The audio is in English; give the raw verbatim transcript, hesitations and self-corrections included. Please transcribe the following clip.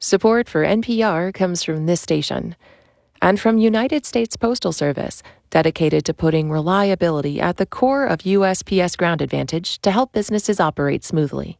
Support for N P R comes from this station and from United States Postal Service, dedicated to putting reliability at the core of U S P S Ground Advantage to help businesses operate smoothly.